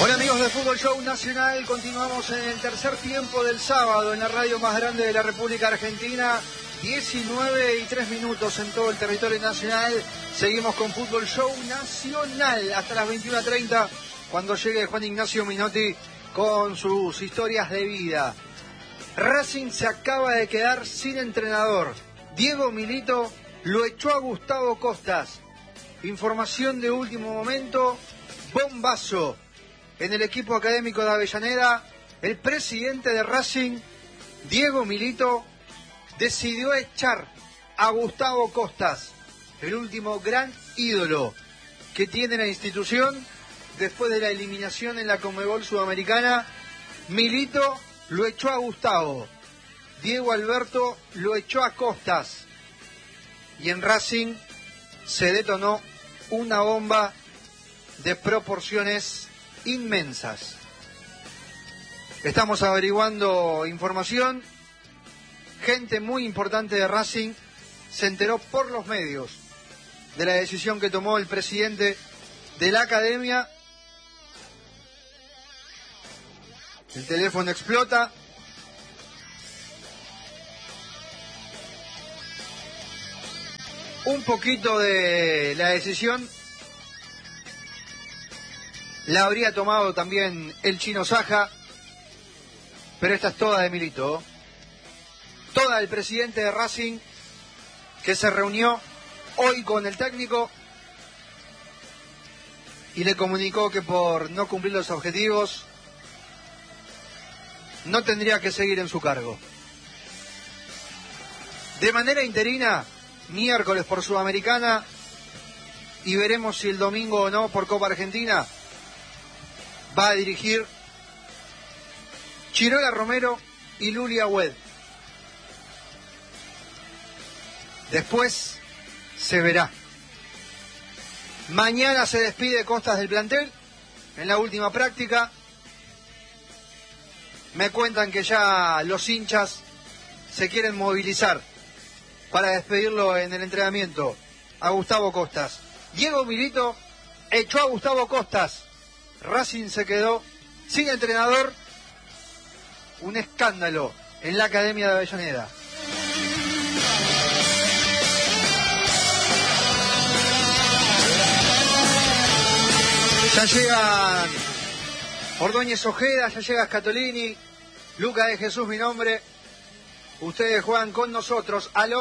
Hola amigos de Fútbol Show Nacional, continuamos en el tercer tiempo del sábado en la radio más grande de la República Argentina, 19:03 en todo el territorio nacional. Seguimos con Fútbol Show Nacional hasta las 21:30 cuando llegue Juan Ignacio Minotti con sus historias de vida. Racing se acaba de quedar sin entrenador. Diego Milito lo echó a Gustavo Costas. Información de último momento, bombazo. En el equipo académico de Avellaneda, el presidente de Racing, Diego Milito, decidió echar a Gustavo Costas, el último gran ídolo que tiene la institución después de la eliminación en la Conmebol Sudamericana. Milito lo echó a Gustavo, Diego Alberto lo echó a Costas, y en Racing se detonó una bomba de proporciones inmensas. Estamos averiguando información. Gente muy importante de Racing se enteró por los medios de la decisión que tomó el presidente de la academia. El teléfono explota. Un poquito de la decisión la habría tomado también el Chino Saja, pero esta es toda de Milito. Toda del presidente de Racing, que se reunió hoy con el técnico y le comunicó que por no cumplir los objetivos no tendría que seguir en su cargo. De manera interina, miércoles por Sudamericana, y veremos si el domingo o no por Copa Argentina, va a dirigir Chirola Romero y Luli Agüed. Después se verá. Mañana se despide Costas del plantel en la última práctica. Me cuentan que ya los hinchas se quieren movilizar para despedirlo en el entrenamiento a Gustavo Costas. Diego Milito echó a Gustavo Costas. Racing se quedó sin entrenador. Un escándalo en la Academia de Avellaneda. Ya llegan Ordóñez Ojeda, ya llega Scatolini, Luca de Jesús mi nombre. Ustedes juegan con nosotros al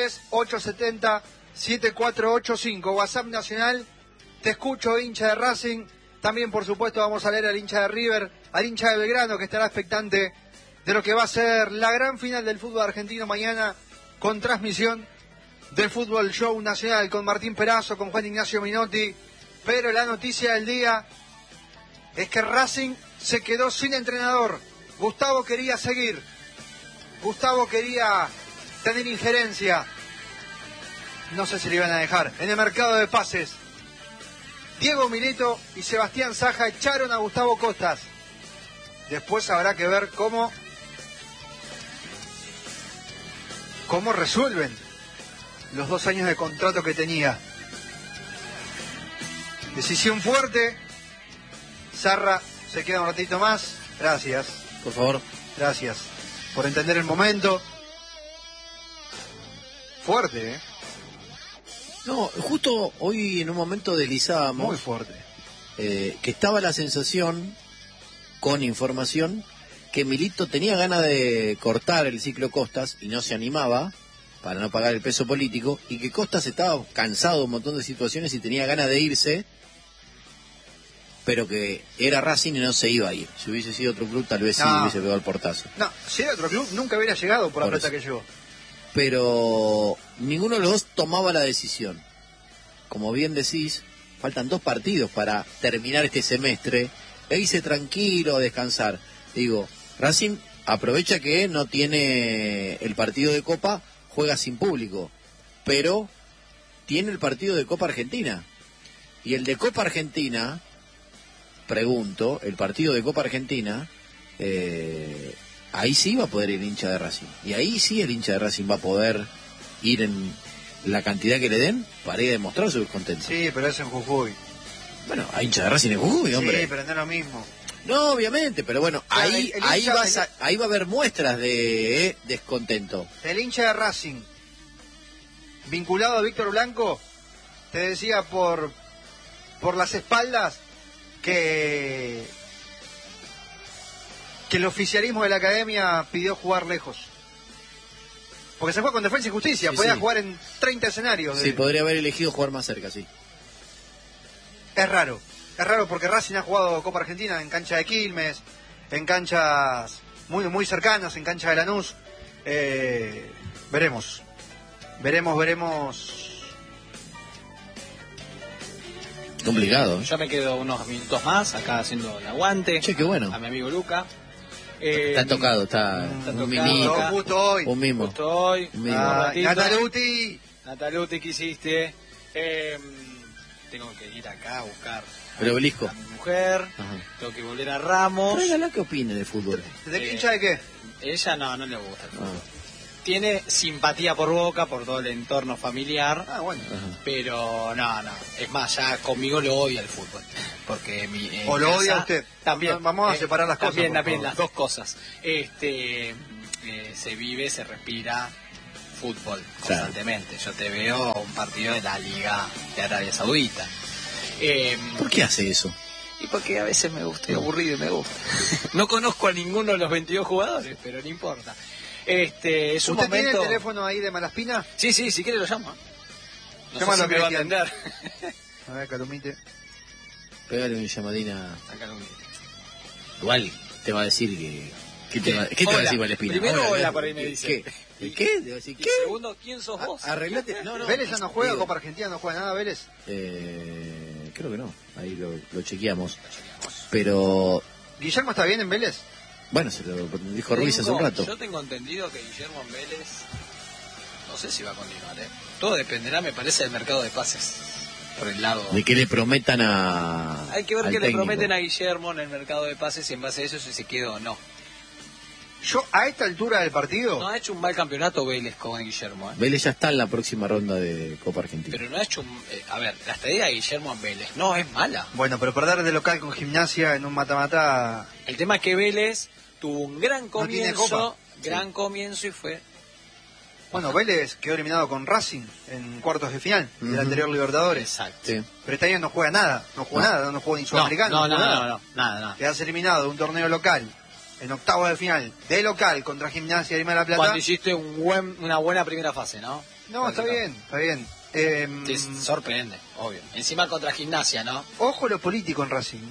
11-3-870-7485. WhatsApp nacional. Te escucho, hincha de Racing. También, por supuesto, vamos a leer al hincha de River, al hincha de Belgrano, que estará expectante de lo que va a ser la gran final del fútbol argentino mañana, con transmisión del Fútbol Show Nacional, con Martín Perazo, con Juan Ignacio Minotti. Pero la noticia del día es que Racing se quedó sin entrenador. Gustavo quería seguir. Gustavo quería tener injerencia. No sé si le iban a dejar. En el mercado de pases, Diego Milito y Sebastián Saja echaron a Gustavo Costas. Después habrá que ver cómo resuelven los 2 años de contrato que tenía. Decisión fuerte. Sarra se queda un ratito más. Gracias. Por favor. Gracias por entender el momento. Fuerte, ¿eh? No, justo hoy en un momento deslizábamos. Muy fuerte. Que estaba la sensación, con información, que Milito tenía ganas de cortar el ciclo Costas y no se animaba para no pagar el peso político, y que Costas estaba cansado de un montón de situaciones y tenía ganas de irse, pero que era Racing y no se iba a ir. Si hubiese sido otro club, tal vez sí hubiese pegado el portazo. No, si era otro club, nunca hubiera llegado por la plata que llegó. Pero ninguno de los dos tomaba la decisión. Como bien decís, faltan 2 partidos para terminar este semestre e irse tranquilo a descansar. Digo, Racing aprovecha que no tiene el partido de Copa, juega sin público, pero tiene el partido de Copa Argentina. Y el de Copa Argentina, pregunto, el partido de Copa Argentina, ahí sí va a poder ir el hincha de Racing. Y ahí sí el hincha de Racing va a poder ir en la cantidad que le den para ir a demostrar su descontento. Sí, pero es en Jujuy. Bueno, hay hincha de Racing en Jujuy, hombre. Sí, pero no es lo mismo. No, obviamente, pero bueno, Claro, ahí va a haber muestras de descontento. El hincha de Racing, vinculado a Víctor Blanco, te decía por las espaldas que el oficialismo de la academia pidió jugar lejos. Porque se fue con Defensa y Justicia, Sí, podía sí. jugar en 30 escenarios. Sí, podría haber elegido jugar más cerca, sí. Es raro porque Racing ha jugado Copa Argentina en cancha de Quilmes, en canchas muy, muy cercanas, en cancha de Lanús. Veremos. Complicado. Yo me quedo unos minutos más acá haciendo el aguante. Che, qué bueno. A mi amigo Luca. Está tocado, está Está un tocado. mimito, No, justo hoy. un mimo. Justo hoy, Un mimo. un ratito. Nataluti. ¿Qué hiciste? Tengo que ir acá a buscar El obelisco. a mi mujer. Ajá. Tengo que volver a Ramos. Tráigala, ¿qué opine de fútbol? ¿De qué hincha de qué? Ella no le gusta el fútbol. Ah, Tiene simpatía por Boca, por todo el entorno familiar. Ah, bueno. ajá. Pero no. Es más, ya conmigo lo odia el fútbol. Porque ¿O lo odia usted? También. Vamos a separar las cosas, También, por favor. las dos cosas. Se vive, se respira fútbol Claro. constantemente. Yo te veo un partido de la Liga de Arabia Saudita. ¿Por qué hace eso? Y porque a veces me gusta, es aburrido y me gusta. No conozco a ninguno de los 22 jugadores, pero no importa. Es un ¿Usted tiene momento... el teléfono ahí de Malaspina? Sí, si quiere lo llamo. No Llámalo sé si me va a Cristian. atender. A ver, Calumite. Pégale una llamadina. Acá lo miro. Igual te va a decir que... ¿Qué te va a Hola. decir Valespina? Primero hola, ¿no? por ahí me dice. ¿Qué? ¿Y qué? Te va a decir, Y ¿qué? segundo, ¿quién sos vos? Arreglate. No. ¿Vélez ya no juega? Digo, ¿Copa Argentina no juega nada, Vélez? creo que no. Ahí lo chequeamos. Pero... ¿Guillermo está bien en Vélez? Bueno, se lo dijo Ruiz hace un rato. Yo tengo entendido que Guillermo Vélez, no sé si va a continuar, Todo dependerá, me parece, del mercado de pases. Por el lado... De que le prometan a... Hay que ver al qué le técnico. prometen a Guillermo en el mercado de pases y en base a eso si se queda o no. Yo, a esta altura del partido, No ha hecho un mal campeonato Vélez con Guillermo, Vélez ya está en la próxima ronda de Copa Argentina. Pero no ha hecho un... a ver, la estadía de Guillermo en Vélez no es mala. bueno, pero perder de local con Gimnasia en un mata-mata... El tema es que Vélez tuvo un gran No tiene comienzo, copa. comienzo y fue... Bueno, Vélez quedó eliminado con Racing en cuartos de final del Ujú. anterior Libertadores. Exacto. Sí. Pero este año no juega nada, no juega ni Sudamericano. No, juega nada. nada. Quedas eliminado de un torneo local, en octavos de final, de local contra Gimnasia de Lima de la Plata. Cuando hiciste una buena primera fase, ¿no? No, está bien. Te sorprende, obvio. Encima contra Gimnasia, ¿no? Ojo lo político en Racing.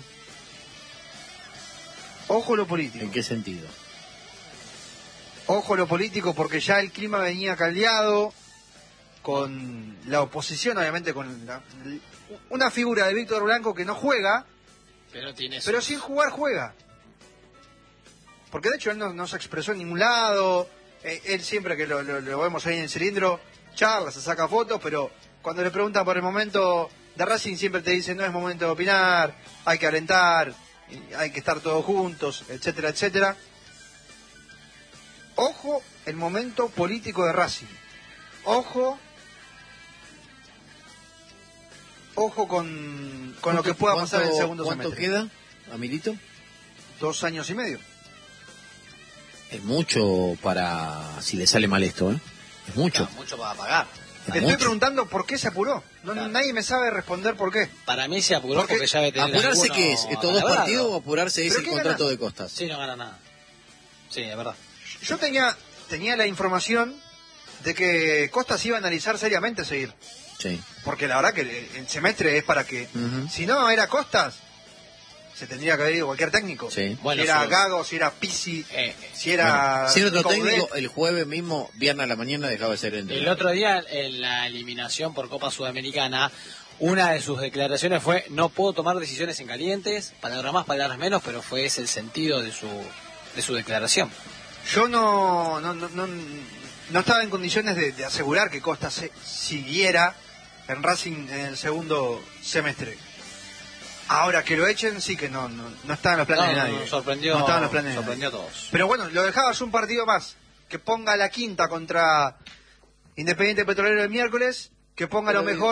Ojo lo político. ¿En qué sentido? Ojo lo político porque ya el clima venía caldeado con la oposición, obviamente con una figura de Víctor Blanco que no juega, pero sin jugar juega. Porque de hecho él no se expresó en ningún lado, él siempre que lo vemos ahí en el cilindro, charla, se saca fotos, pero cuando le preguntan por el momento de Racing siempre te dice no es momento de opinar, hay que alentar, hay que estar todos juntos, etcétera, etcétera. Ojo el momento político de Racing. Ojo con lo que pueda pasar en el segundo ¿Cuánto semestre. queda, Amilito? 2 años y medio. Es mucho para... si le sale mal esto, ¿eh? Es mucho. No, mucho para pagar. Es Te mucho. estoy preguntando por qué se apuró. Claro. Nadie me sabe responder por qué. Para mí se apuró Porque porque ya debe tener ¿Apurarse alguno qué es? ¿Estos dos alabrado. partidos o apurarse es ¿Pero el qué contrato gana? de Costas? Sí, no gana nada. Sí, es verdad. Yo tenía la información de que Costas iba a analizar seriamente seguir. Sí. Porque la verdad que el semestre es para que... Ujú. Si no era Costas, se tendría que haber ido cualquier técnico. Sí. Bueno, si era sí. Gago, si era Pizzi, Eh, si era... Bueno, si era otro Coudet. técnico, el jueves mismo, viernes a la mañana, dejaba de ser entrenador. El otro día, en la eliminación por Copa Sudamericana, una de sus declaraciones fue: no puedo tomar decisiones en calientes, palabras más, palabras menos, pero fue ese el sentido de su declaración. Yo no estaba en condiciones de asegurar que Costa siguiera en Racing en el segundo semestre. Ahora que lo echen, sí que no está en los planes de nadie. Sorprendió, No estaba en los planes de sorprendió a nadie. todos. Pero bueno, lo dejabas un partido más. Que ponga la quinta contra Independiente Petrolero el miércoles, que ponga lo mejor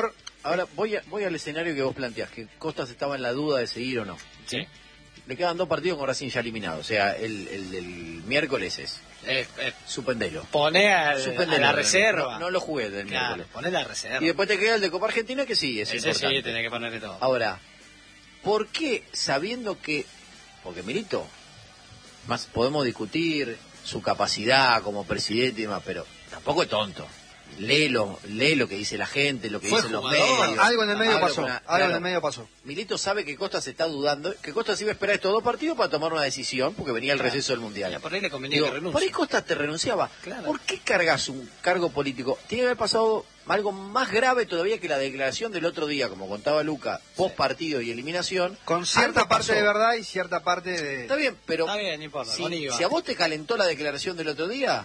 Ahora voy al escenario que vos planteás, que Costas estaba en la duda de seguir o no. Sí. Le quedan 2 partidos con Racing ya eliminado, o sea, el del miércoles es. Suspendelo. Poné a Suspendelo, la reserva. No lo jugué del Claro, miércoles. poné la reserva. Y después te queda el de Copa Argentina, que sí, es Ese importante. sí, tenés que ponerle todo. Ahora, ¿por qué sabiendo que... Porque Milito, más podemos discutir su capacidad como presidente y demás, pero tampoco es tonto. Lee lo que dice la gente, lo que Fue dicen los jugador. medios. Algo en el medio Habla pasó. con Algo en el medio pasó. Milito sabe que Costas está dudando, que Costas iba a esperar estos 2 partidos para tomar una decisión, porque venía el receso del Mundial. Por ahí le convenía Digo, que renuncie. por ahí Costas te renunciaba. Claro. ¿Por qué cargas un cargo político? Tiene que haber pasado algo más grave todavía que la declaración del otro día, como contaba Luca, post partido y eliminación. Con cierta Algo parte pasó. de verdad y cierta parte de... Está bien, pero Está bien, no importa, con IVA. si a vos te calentó la declaración del otro día,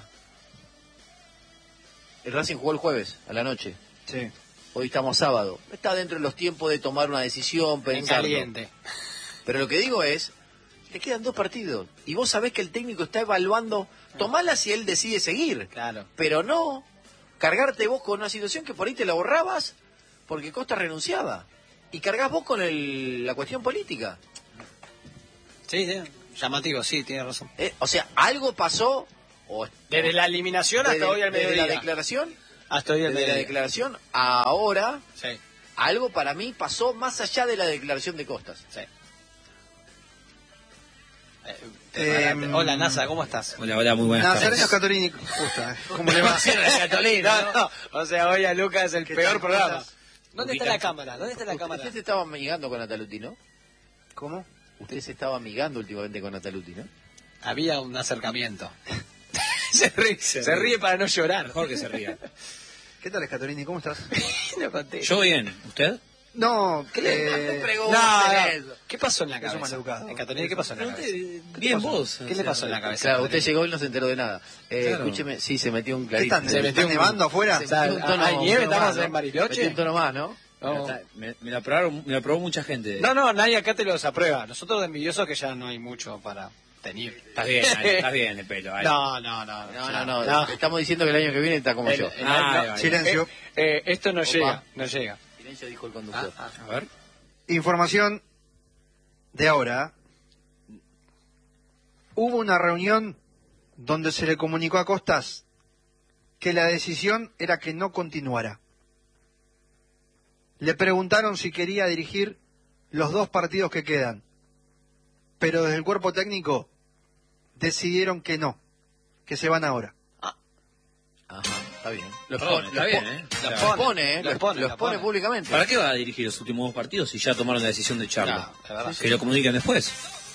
el Racing jugó el jueves a la noche. Sí. Hoy estamos sábado. Está dentro de los tiempos de tomar una decisión, En pensarlo. caliente. Pero lo que digo es, le quedan 2 partidos. Y vos sabés que el técnico está evaluando, tomala si él decide seguir. Claro. Pero no cargarte vos con una situación que por ahí te la borrabas porque Costa renunciaba. Y cargás vos con la cuestión política. Sí, sí. Llamativo, sí, tiene razón. O sea, algo pasó. Desde la eliminación hasta hoy al desde mediodía. la declaración, Hasta hoy al desde la mediodía. declaración a ahora, Sí, algo para mí pasó más allá de la declaración de Costas. sí. Hola, NASA, ¿cómo estás? Hola, muy buenas Nazareno tardes. Catorini, justa. ¿Cómo le va? No, no. O sea, hoy a Lucas es el ¿Qué peor tal? programa. ¿Cómo estás? ¿Dónde está la cámara? ¿Dónde está la cámara? Usted se estaba amigando con Nataluti, ¿no? ¿Cómo? Usted se estaba amigando últimamente con Nataluti, ¿no? Había un acercamiento. Se ríe para no llorar. Mejor que se ría. ¿Qué tal, Catorini? ¿Cómo estás? No conté. Yo bien, ¿usted? No, No. ¿Qué pasó en la Eso cabeza? maleducado. En Catonini, ¿qué pasó en la cabeza? Bien vos. ¿Qué le pasó en la cabeza? Claro, Catonini? usted llegó y no se enteró de nada. Claro. Escúcheme, sí, se metió un ¿Qué clarito. están? Se metió ¿Están un- nevando afuera? O sea, un tono- ¿hay nieve? un tono ¿Estamos más, ¿no? en Bariloche? Metió un tono más, ¿no? No. Me la aprobó mucha gente. No, nadie acá te lo desaprueba. Nosotros de envidiosos que ya no hay mucho para tener. Estás bien el pelo. ahí. No. No. Estamos diciendo que el año que viene está como yo. Ah, Silencio. Esto no Opa. llega, no llega. Silencio, dijo el conductor. A ver. Información de ahora. Hubo una reunión donde se le comunicó a Costas que la decisión era que no continuara. Le preguntaron si quería dirigir los 2 partidos que quedan, pero desde el cuerpo técnico decidieron que no, que se van ahora. Ajá, está bien. Lo Perdón, está bien, ¿eh? Lo expone públicamente. ¿Para qué va a dirigir los últimos 2 partidos si ya tomaron la decisión de echarlo? No, la verdad. Que lo comuniquen después.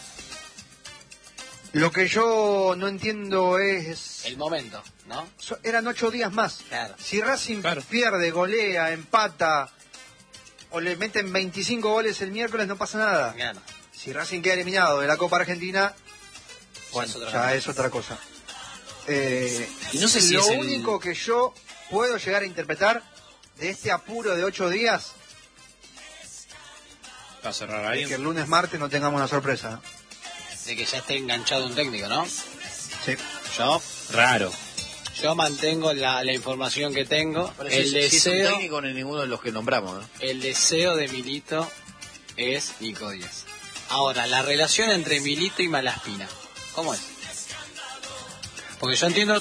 Lo que yo no entiendo es... El momento, ¿no? Eran 8 días más. Claro. Si Racing Claro. pierde, golea, empata o le meten 25 goles el miércoles, no pasa nada. Claro. Si Racing queda eliminado de la Copa Argentina, bueno, es otra ya cosa. es otra cosa. Y no sé si lo es el- único que yo puedo llegar a interpretar de este apuro de 8 días ¿Va a cerrar es alguien? que el lunes, martes no tengamos una sorpresa. De que ya esté enganchado un técnico, ¿no? Sí. Raro. Yo mantengo la información que tengo. Pero El si es un deseo, técnico ni ninguno de los que nombramos, ¿no? el deseo de Milito es Nico Díaz. Ahora, la relación entre Milito y Malaspina, ¿cómo es? Porque yo entiendo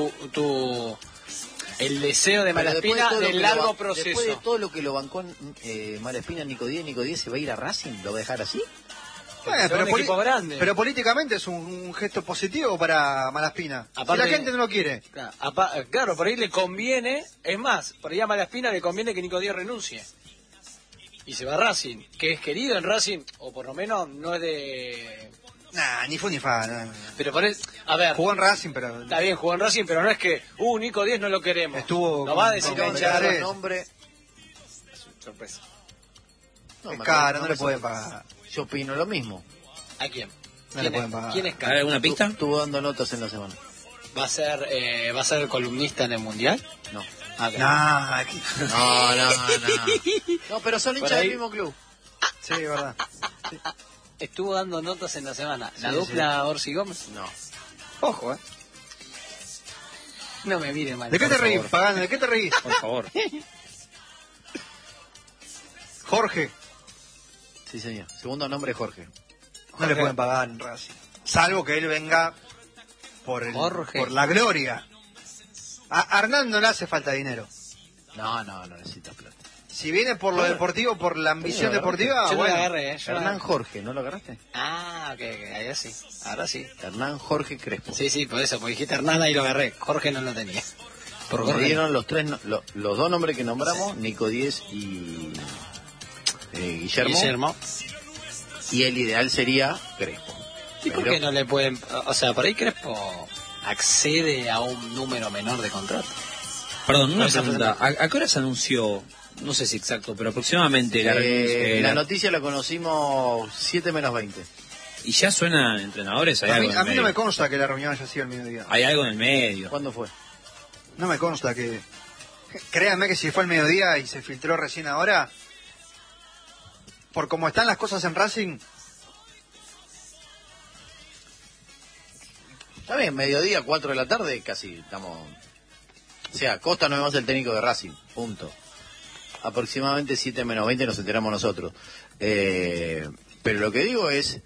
el deseo de Pero después Malaspina todo lo del que largo lo- proceso. Después de todo lo que lo bancó Malaspina, Nico Díaz se va a ir a Racing, ¿lo va a dejar así? Bueno, Son un equipo grande. pero políticamente es un gesto positivo para Malaspina. Aparte- si la gente no lo quiere. Claro, por ahí le conviene, es más, por ahí a Malaspina le conviene que Nico Díaz renuncie. Y se va a Racing, que es querido en Racing, o por lo menos no es de... Nah, ni fu ni fa. No. Pero por él, a ver, Jugó en Racing, pero... está bien, jugó en Racing, pero no es que, Nico Díaz no lo queremos. Estuvo No va a con- decir con hincha de Belgrano. Racing. nombre. Sorpresa. No, es me caro, parece- no le pueden pagar. Yo opino lo mismo. ¿A quién? No le pueden pagar. ¿Quién es ¿Hay caro? alguna pista? Estuvo dando notas en la semana. ¿Va a ser columnista en el Mundial? No. Ah, ok. Nah, aquí... No. No, pero son Por hinchas ahí- del mismo club. Sí, es verdad. Estuvo dando notas en la semana. ¿La Sí, dupla Orsi Gómez? No. Ojo, No me mire mal. ¿De qué te Por reís, favor. Pagano? ¿De qué te reís? Por favor. Jorge. Sí, señor. Segundo nombre es Jorge. No le pueden pagar en Racing. Salvo que él venga por la gloria. A Hernán no le hace falta dinero. No necesita plata. Si viene por lo deportivo, por la ambición deportiva, yo bueno. lo agarré, Hernán Jorge, ¿no lo agarraste? Ok, ahí sí. Ahora sí. Hernán Jorge Crespo. Sí, por eso, porque dijiste Hernán ahí lo agarré. Jorge no lo tenía. Por Me Jorge. dieron los tres, los dos nombres que nombramos, Nico Díez y Guillermo. Y el ideal sería Crespo. ¿Y por qué no le pueden...? O sea, por ahí Crespo accede a un número menor de contrato. Perdón, una pregunta. ¿A qué hora se anunció? No sé si exacto, pero aproximadamente la noticia la conocimos 7 menos 20. ¿Y ya suenan entrenadores? A mí no me consta que la reunión haya sido al mediodía. Hay algo en el medio. ¿Cuándo fue? No me consta que... Créanme que si fue al mediodía y se filtró recién ahora, por como están las cosas en Racing... Está bien, mediodía, 4 de la tarde, casi estamos... O sea, Costa no es el técnico de Racing, punto. Aproximadamente 7 menos 20 nos enteramos nosotros. Pero lo que digo es...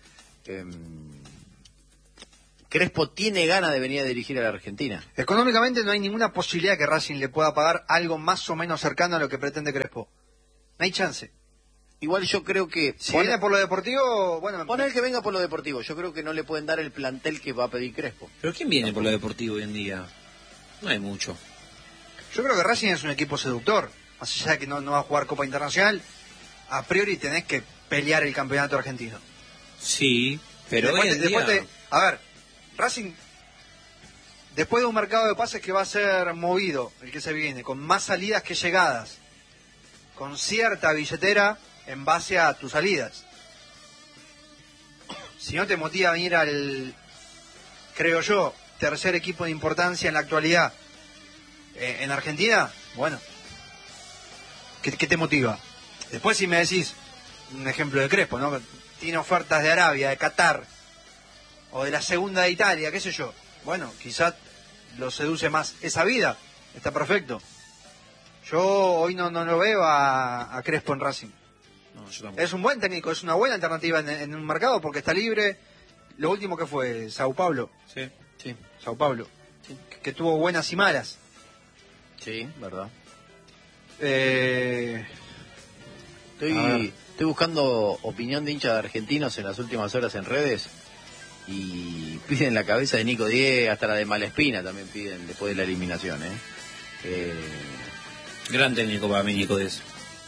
Crespo tiene ganas de venir a dirigir a la Argentina. Económicamente no hay ninguna posibilidad que Racing le pueda pagar algo más o menos cercano a lo que pretende Crespo. No hay chance. Igual yo creo que... Si viene por lo deportivo, bueno... Poner que venga por lo deportivo. Yo creo que no le pueden dar el plantel que va a pedir Crespo. ¿Pero quién viene por lo deportivo hoy en día? No hay mucho. Yo creo que Racing es un equipo seductor. Más allá de que no va a jugar Copa Internacional, a priori tenés que pelear el campeonato argentino. Sí, pero a ver, Racing, después de un mercado de pases que va a ser movido, el que se viene, con más salidas que llegadas, con cierta billetera en base a tus salidas. Si no te motiva a venir al, creo yo, tercer equipo de importancia en la actualidad en Argentina, bueno, ¿qué te motiva? Después si me decís, un ejemplo de Crespo, ¿no? Tiene ofertas de Arabia, de Qatar, o de la segunda de Italia, qué sé yo. Bueno, quizás lo seduce más esa vida, está perfecto. Yo hoy no lo veo a Crespo en Racing. No, yo tampoco. Es un buen técnico, es una buena alternativa en un mercado porque está libre. Lo último que fue Sao Paulo. Sí. Sao Paulo. Sí. Que tuvo buenas y malas. Sí, verdad. Estoy buscando opinión de hinchas de argentinos en las últimas horas en redes y piden la cabeza de Nico Díez, hasta la de Malespina también piden después de la eliminación. Gran técnico para mí, Nico Díez.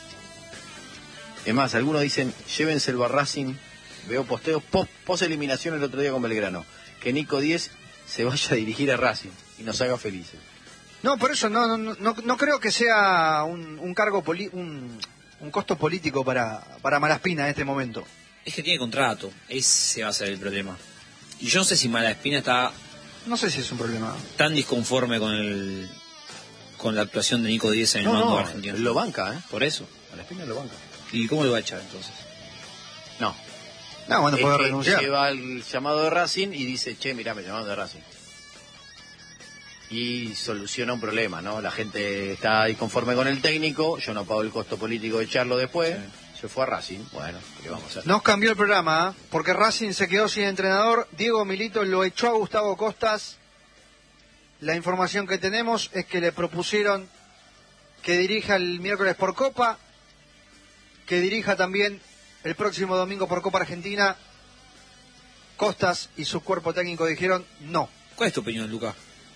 Es más, algunos dicen, llévense el Racing. Veo posteos post eliminación el otro día con Belgrano. Que Nico Díez se vaya a dirigir a Racing y nos haga felices. No, por eso no creo que sea un cargo un costo político para Malaspina en este momento. Es que tiene contrato, ese va a ser el problema. Y yo no sé si Malaspina está... No sé si es un problema. Tan disconforme con la actuación de Nico Díez en el mando argentino. Lo banca, Por eso. Malaspina lo banca. ¿Y cómo lo va a echar entonces? No, bueno, puede renunciar. Lleva el llamado de Racing y dice, che, mirá, me llamaron de Racing. Y soluciona un problema, ¿no? La gente está disconforme con el técnico, yo no pago el costo político de echarlo después, se fue a Racing, bueno, ¿qué vamos a hacer? Nos cambió el programa, porque Racing se quedó sin entrenador, Diego Milito lo echó a Gustavo Costas. La información que tenemos es que le propusieron que dirija el miércoles por Copa, que dirija también el próximo domingo por Copa Argentina. Costas y su cuerpo técnico dijeron no. ¿Cuál es tu opinión, Lucas?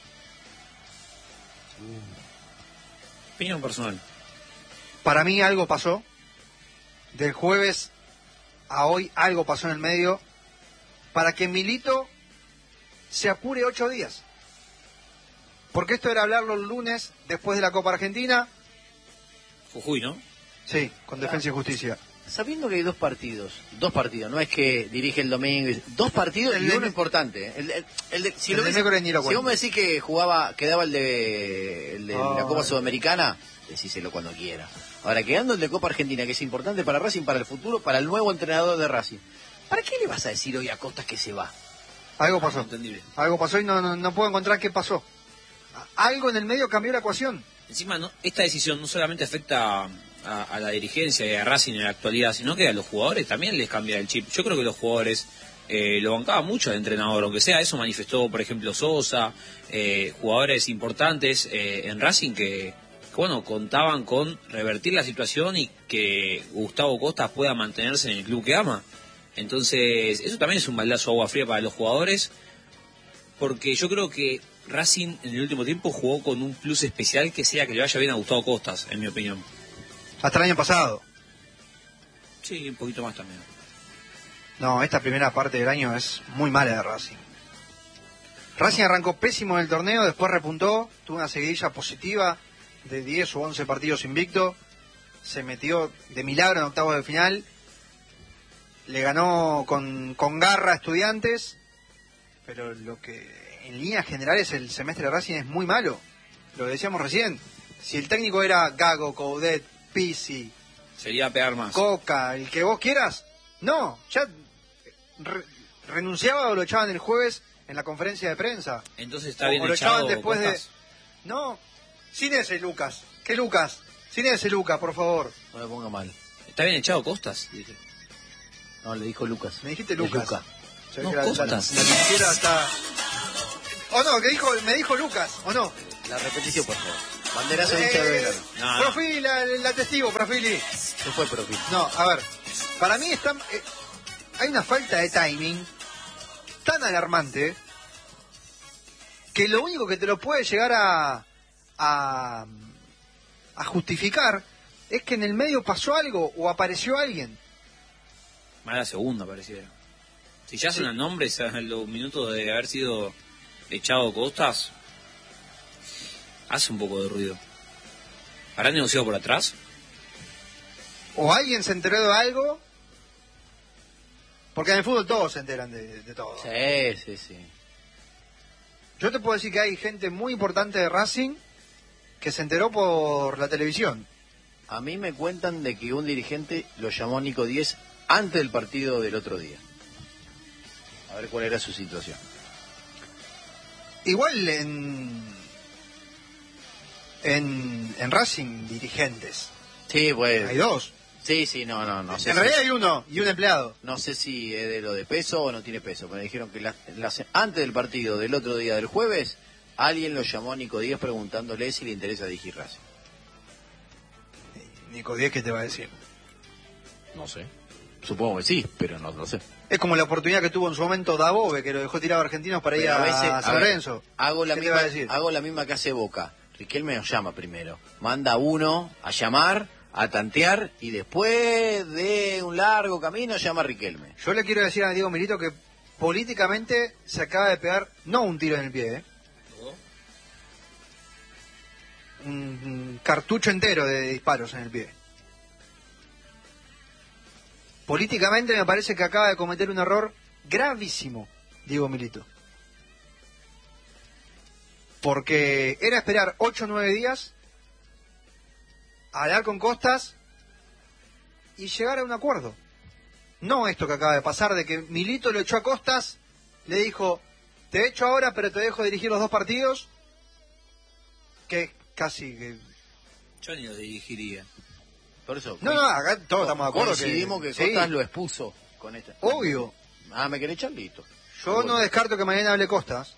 Opinión personal. Para mí algo pasó. Del jueves a hoy algo pasó en el medio para que Milito se apure 8 días. Porque esto era hablarlo el lunes después de la Copa Argentina. Jujuy, ¿no? Sí, con Defensa y Justicia. Sabiendo que hay dos partidos, no es que dirige el domingo, 2 partidos y uno importante. Si vos me decís que quedaba el de la Copa Sudamericana, decíselo cuando quiera. Ahora, quedando el de Copa Argentina, que es importante para Racing, para el futuro, para el nuevo entrenador de Racing, ¿para qué le vas a decir hoy a Costas que se va? Algo pasó. Entendible. Algo pasó y no puedo encontrar qué pasó. Algo en el medio cambió la ecuación. Encima, esta decisión no solamente afecta a la dirigencia y a Racing en la actualidad, sino que a los jugadores también les cambia el chip. Yo creo que los jugadores lo bancaba mucho al entrenador, aunque sea eso manifestó, por ejemplo, Sosa, jugadores importantes en Racing que, bueno, contaban con revertir la situación y que Gustavo Costas pueda mantenerse en el club que ama. Entonces, eso también es un baldazo de agua fría para los jugadores, porque yo creo que Racing en el último tiempo jugó con un plus especial que sea que le vaya bien a Gustavo Costas, en mi opinión. Hasta el año pasado. Sí, un poquito más también. No, esta primera parte del año es muy mala de Racing. Racing arrancó pésimo en el torneo, después repuntó, tuvo una seguidilla positiva de 10 o 11 partidos invicto, se metió de milagro en octavos de final, le ganó con garra a Estudiantes, pero lo que en líneas generales el semestre de Racing es muy malo, lo decíamos recién. Si el técnico era Gago, Coudet, Pizzi, sería pegar más. Coca, el que vos quieras, no, ya renunciaba o lo echaban el jueves en la conferencia de prensa. Entonces está bien o lo echado echaban después Costas. No, sin ese Lucas. ¿Qué Lucas? Sin ese Lucas, por favor. No me ponga mal. Está bien echado Costas, dije. No, le dijo Lucas. Me dijiste Lucas. Luca. Yo No, que la Costas. tijera está... ¿O no? Me dijo Lucas, ¿o no? La repetición, por favor. Banderazo de hincha de Belgrano. No. Profili, la testigo, Profili. Se fue Profil. No, a ver, para mí hay una falta de timing tan alarmante que lo único que te lo puede llegar a justificar es que en el medio pasó algo o apareció alguien. Más la segunda pareciera. Si ya son nombres en los minutos de haber sido echado Costas, hace un poco de ruido. ¿Habrá negociado por atrás? O alguien se enteró de algo, porque en el fútbol todos se enteran de todo. Sí. Yo te puedo decir que hay gente muy importante de Racing que se enteró por la televisión. A mí me cuentan de que un dirigente lo llamó Nico Díez antes del partido del otro día. A ver cuál era su situación. Igual en Racing dirigentes. Sí, pues. Hay dos. Sí, no sé. En realidad hay uno y un empleado. No sé si es de lo de peso o no tiene peso, pero me dijeron que antes del partido del otro día del jueves, alguien lo llamó a Nico Díez preguntándole si le interesa dirigir Racing. Nico Díez, ¿qué te va a decir? No sé. Supongo que sí, pero no lo sé. Es como la oportunidad que tuvo en su momento Dabove, que lo dejó tirado a Argentinos para ir Pero a veces, a San Lorenzo. Hago la ¿Qué te va a decir? misma que hace Boca. Riquelme nos llama primero. Manda uno a llamar, a tantear, y después de un largo camino llama a Riquelme. Yo le quiero decir a Diego Milito que políticamente se acaba de pegar, no un tiro en el pie, un cartucho entero de disparos en el pie. Políticamente me parece que acaba de cometer un error gravísimo, Diego Milito. Porque era esperar 8 o 9 días, hablar con Costas y llegar a un acuerdo. No esto que acaba de pasar, de que Milito lo echó a Costas, le dijo, te echo ahora, pero te dejo dirigir los 2 partidos, que casi que... Yo ni lo dirigiría. Por eso. No, acá todos estamos de acuerdo. Coincidimos que sí, Costas lo expuso con esta. obvio. ¿Me querés echar? Listo. Yo no descarto que mañana hable Costas.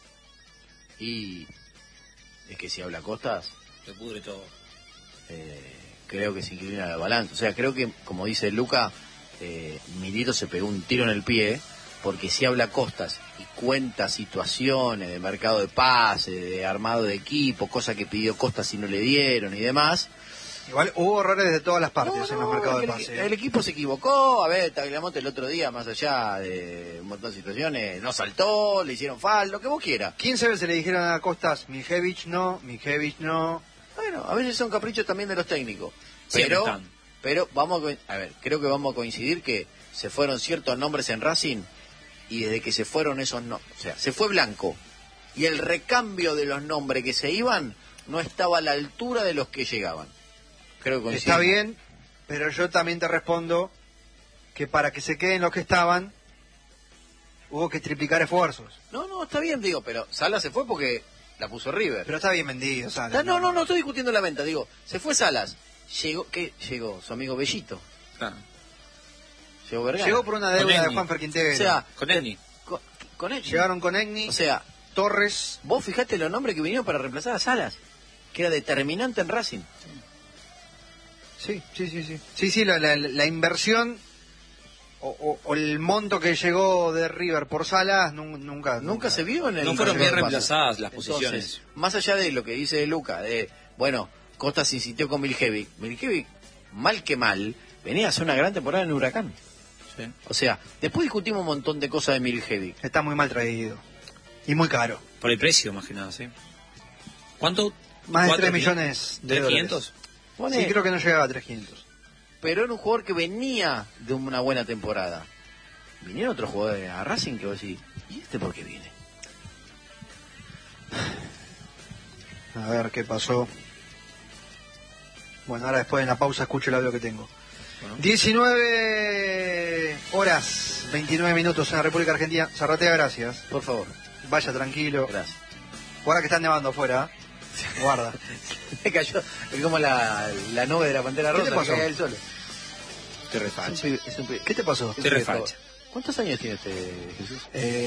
Y es que si habla Costas, Se pudre todo. creo que se inclina la balanza. O sea, creo que, como dice Luca, Milito se pegó un tiro en el pie, porque si habla Costas y cuenta situaciones de mercado de pase, de armado de equipo, cosa que pidió Costas y no le dieron y demás. Igual hubo errores de todas las partes en los mercados de el, pase. el equipo se equivocó. A ver, Tagliamonte el otro día, más allá de un montón de situaciones, no saltó, le hicieron falta, lo que vos quieras. 15 veces le dijeron a Costas, Mijevich no. Bueno, a veces son caprichos también de los técnicos. Siempre Pero, están. pero creo que vamos a coincidir que se fueron ciertos nombres en Racing y desde que se fueron esos nombres, o sea, se fue Blanco y el recambio de los nombres que se iban no estaba a la altura de los que llegaban. Creo que coincidimos. Está bien, pero yo también te respondo que para que se queden los que estaban, hubo que triplicar esfuerzos. No, está bien, digo, pero Salas se fue porque la puso River. Pero está bien vendido, ¿sabes? No estoy discutiendo la venta, digo, se fue Salas Llegó su amigo Bellito. Claro. Llegó Vergara. Llegó por una deuda de Egni. Juanfer Quintero. O sea, Con Egni. con él. Llegaron con Egni, O sea, Torres. vos fijate los nombres que vinieron para reemplazar a Salas, que era determinante en Racing. Sí. Sí, la inversión o el monto que llegó de River por Salas Nunca se vio en el... No fueron bien reemplazo. reemplazadas las Entonces, posiciones. más allá de lo que dice Luca, Costas insistió con Miljevic. Miljevic, mal que mal, venía a hacer una gran temporada en Huracán. Sí. O sea, después discutimos un montón de cosas de Miljevic. Está muy mal traído. Y muy caro. Por el precio, más que nada, ¿sí? ¿Cuánto? Más de 3 ¿400? millones de dólares. ¿300? Pone- Sí, creo que no llegaba a 300. Pero era un jugador que venía de una buena temporada. Vinieron otros jugadores a Racing que vos decís, ¿y este por qué viene? A ver qué pasó. Bueno, ahora después en la pausa escucho el audio que tengo. Bueno. 19 horas, 29 minutos en la República Argentina. Zarratea, gracias. Por favor, Vaya tranquilo. gracias. Guarda que están nevando afuera. Guarda. Me cayó, es como la nube de la Pantera ¿Qué te Rosa que pasó? cae del sol. Te refacha. ¿Qué te pasó? Te refacha. ¿Cuántos años tiene este Jesús?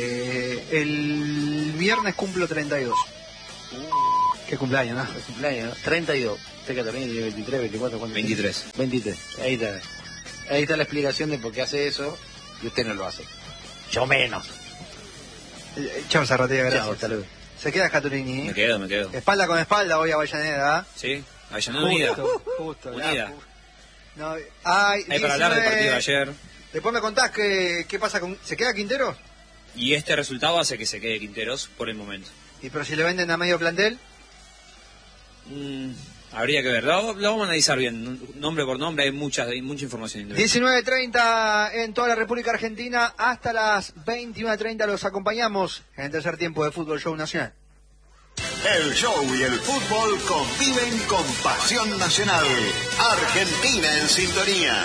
El viernes cumplo 32. ¿Qué cumpleaños, no? Es cumpleaños, ¿no? 32. Usted que también tiene 23, 24, ¿cuánto? 23. 23. Ahí está. Ahí está la explicación de por qué hace eso y usted no lo hace. Yo menos. Chao, Zarratea, gracias. Chao, hasta luego. Se queda Scatolini. Me quedo. Espalda con espalda voy a Avellaneda. Sí, Avellaneda Unida. Justo. Unida. No, Hay para hablar del partido de ayer. Después me contás qué pasa con... ¿Se queda Quintero? Y este resultado hace que se quede Quinteros por el momento. ¿Y pero si le venden a medio plantel? Habría que ver. Lo vamos a analizar bien, nombre por nombre. Hay mucha información. 19:30 en toda la República Argentina. Hasta las 21:30 los acompañamos en el tercer tiempo de Fútbol Show Nacional. El show y el fútbol conviven con pasión nacional. Argentina en sintonía.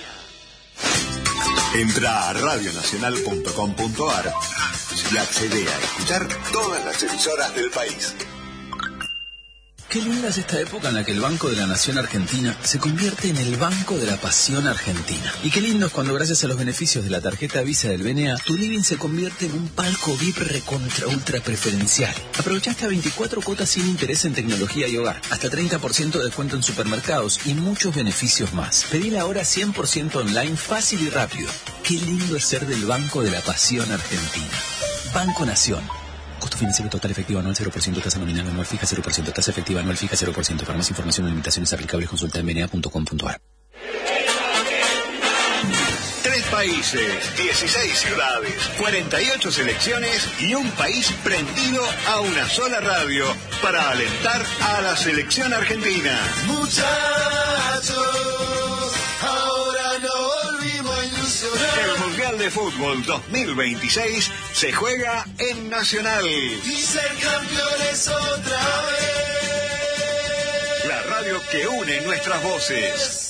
Entra a radionacional.com.ar y accede a escuchar todas las emisoras del país. Qué linda es esta época en la que el Banco de la Nación Argentina se convierte en el Banco de la Pasión Argentina. Y qué lindo es cuando gracias a los beneficios de la tarjeta Visa del BNA, tu living se convierte en un palco VIP recontra ultra preferencial. Aprovechaste a 24 cuotas sin interés en tecnología y hogar, hasta 30% de descuento en supermercados y muchos beneficios más. Pedila ahora 100% online, fácil y rápido. Qué lindo es ser del Banco de la Pasión Argentina. Banco Nación. Costo financiero total efectivo anual 0%, tasa nominal anual fija 0%, tasa efectiva anual fija 0%. Para más información o limitaciones aplicables consulta en bna.com.ar. 3 países, 16 ciudades, 48 selecciones y un país prendido a una sola radio para alentar a la selección argentina. Muchachos, ahora no volvimos a ilusionar. El Mundial de Fútbol 2026 se juega en Nacional. Y ser campeones otra vez. La radio que une nuestras voces.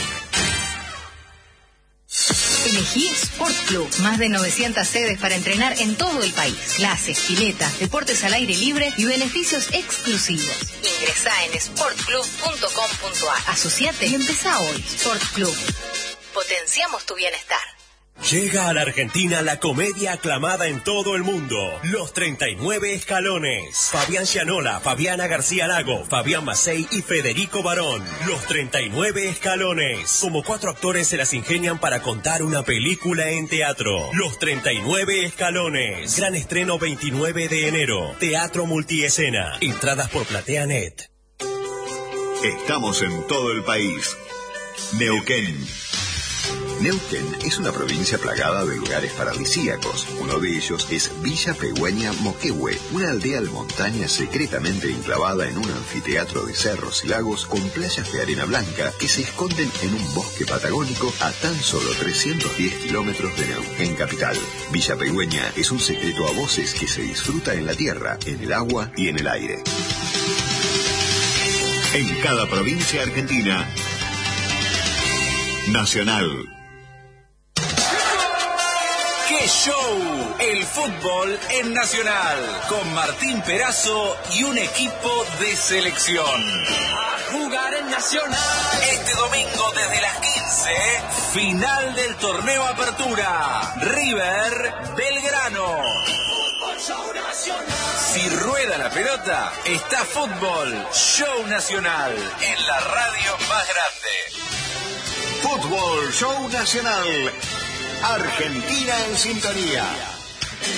Elegí Sport Club. Más de 900 sedes para entrenar en todo el país. Clases, piletas, deportes al aire libre y beneficios exclusivos. Ingresá en sportclub.com.ar. Asociate y empezá hoy. Sport Club. Potenciamos tu bienestar. Llega a la Argentina la comedia aclamada en todo el mundo, Los 39 Escalones. Fabián Gianola, Fabiana García Lago, Fabián Macei y Federico Barón. Los 39 Escalones. Como 4 actores se las ingenian para contar una película en teatro. Los 39 Escalones. Gran estreno 29 de enero. Teatro multiescena. Entradas por PlateaNet. Estamos en todo el país. Neuquén. Neuquén es una provincia plagada de lugares paradisíacos. Uno de ellos es Villa Pegüeña Moquehue, una aldea de montaña secretamente enclavada en un anfiteatro de cerros y lagos con playas de arena blanca que se esconden en un bosque patagónico a tan solo 310 kilómetros de Neuquén capital. Villa Pegüeña es un secreto a voces que se disfruta en la tierra, en el agua y en el aire. En cada provincia argentina, Nacional. ¡Qué show! El fútbol en Nacional, con Martín Perazo y un equipo de selección. jugar en Nacional. Este domingo desde las 15, final del torneo Apertura. River Belgrano. Si rueda la pelota, está Fútbol Show Nacional en la radio más grande. Fútbol Show Nacional. Argentina en sintonía.